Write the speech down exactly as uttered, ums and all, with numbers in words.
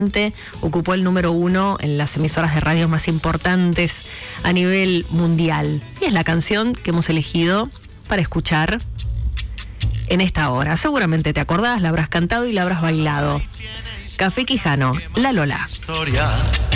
ocupó el número uno en las emisoras de radio más importantes a nivel mundial. Y es la canción que hemos elegido para escuchar en esta hora. Seguramente te acordás, la habrás cantado y la habrás bailado. Café Quijano, La Lola.